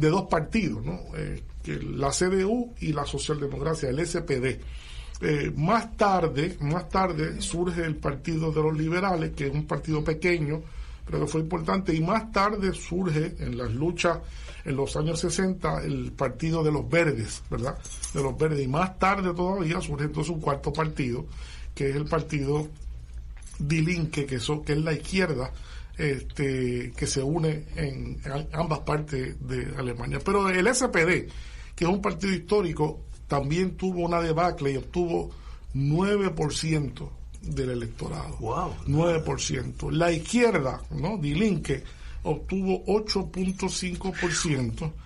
de dos partidos, ¿no? Que la CDU y la socialdemocracia, el SPD. Más tarde surge el Partido de los Liberales, que es un partido pequeño, pero que fue importante, y más tarde surge en las luchas en los años 60 el Partido de los Verdes, ¿verdad? De los Verdes, y más tarde todavía surge entonces un cuarto partido, que es el Partido Die Linke, que es la izquierda, que se une en ambas partes de Alemania. Pero el SPD, que es un partido histórico, también tuvo una debacle y obtuvo 9% del electorado. Wow. 9%. La izquierda, ¿no? Die Linke, obtuvo 8.5%,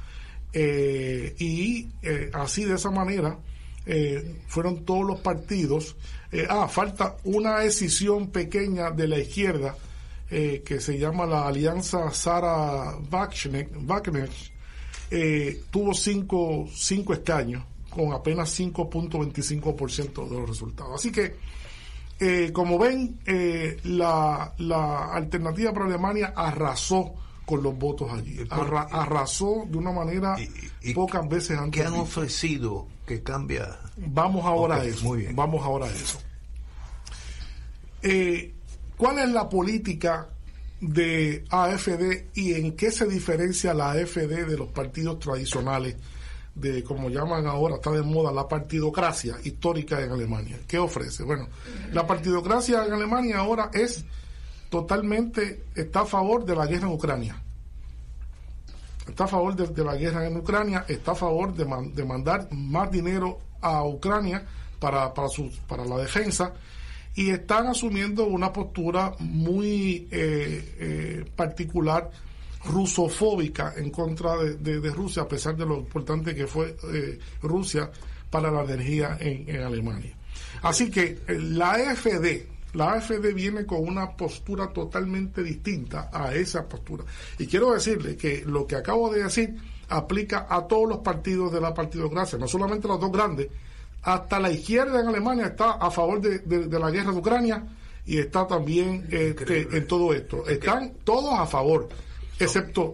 y así, de esa manera, fueron todos los partidos. Falta una escisión pequeña de la izquierda, que se llama la Alianza Sarah Wagenknecht, tuvo 5 escaños, con apenas 5.25% de los resultados. Así que, como ven, la Alternativa para Alemania arrasó con los votos allí. Arrasó de una manera pocas veces antes. ¿Qué han ofrecido que cambia? Vamos ahora a eso. Muy bien. Vamos ahora a eso. ¿Cuál es la política de AfD y en qué se diferencia la AfD de los partidos tradicionales, de, como llaman ahora, está de moda, la partidocracia histórica en Alemania? ¿Qué ofrece? Bueno, la partidocracia en Alemania ahora está a favor de la guerra en Ucrania. Está a favor de la guerra en Ucrania, está a favor de mandar más dinero a Ucrania para la defensa, y están asumiendo una postura muy particular, rusofóbica, en contra de Rusia, a pesar de lo importante que fue Rusia para la energía en Alemania. Así que la AfD viene con una postura totalmente distinta a esa postura. Y quiero decirle que lo que acabo de decir aplica a todos los partidos de la partidocracia, no solamente los dos grandes. Hasta la izquierda en Alemania está a favor de la guerra de Ucrania, y está también en todo esto. Están todos a favor, excepto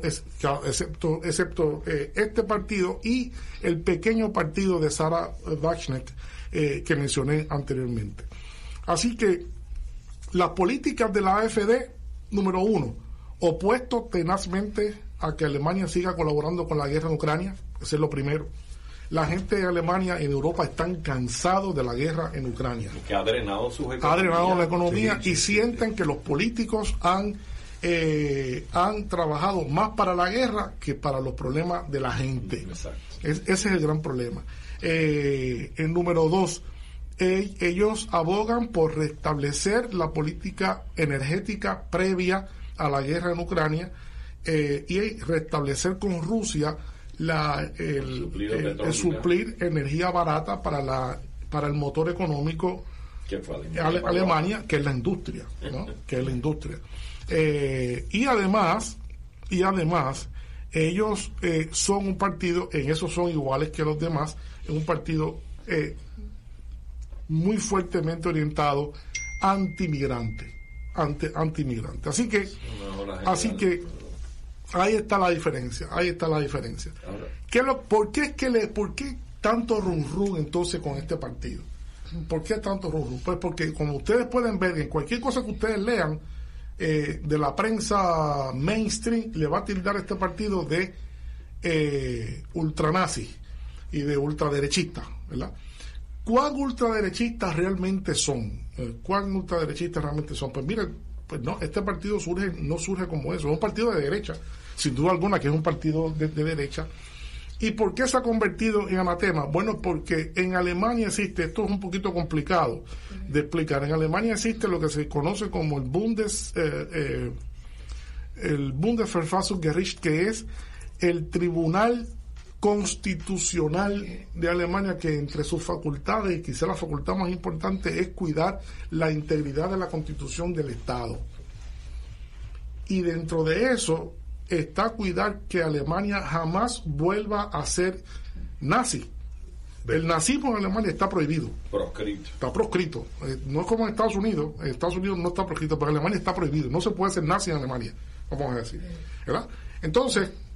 este partido y el pequeño partido de Sarah Wagenknecht, que mencioné anteriormente. Así que las políticas de la AfD, número uno, opuesto tenazmente a que Alemania siga colaborando con la guerra en Ucrania. Ese es lo primero. La gente de Alemania y en Europa están cansados de la guerra en Ucrania. Que ha drenado sus economías. Ha drenado la economía, sí. Y sienten que los políticos han trabajado más para la guerra que para los problemas de la gente. Ese es el gran problema. El número dos, ellos abogan por restablecer la política energética previa a la guerra en Ucrania, y restablecer con Rusia el suplir energía barata para el motor económico de Alemania, que es la industria, ¿no? Que es la industria. Y además ellos son un partido, en eso son iguales que los demás, es un partido muy fuertemente orientado antimigrante. Así que ahí está la diferencia. ¿Por qué tanto rum entonces con este partido? ¿Por qué tanto rum? Pues porque, como ustedes pueden ver, en cualquier cosa que ustedes lean de la prensa mainstream, le va a tildar este partido de ultranazi y de ultraderechista, ¿verdad? ¿Cuán ultraderechistas realmente son? Pues miren, pues no, este partido no surge como eso, es un partido de derecha, sin duda alguna que es un partido de derecha. ¿Y por qué se ha convertido en anatema? Bueno, porque en Alemania existe, esto es un poquito complicado de explicar, en Alemania existe lo que se conoce como el Bundesverfassungsgericht, que es el tribunal constitucional de Alemania, que entre sus facultades, y quizá la facultad más importante, es cuidar la integridad de la constitución del Estado. Y dentro de eso está cuidar que Alemania jamás vuelva a ser nazi. El nazismo en Alemania está prohibido. Está proscrito. No es como en Estados Unidos. En Estados Unidos no está proscrito, pero en Alemania está prohibido. No se puede ser nazi en Alemania, vamos a decir, ¿verdad? Entonces,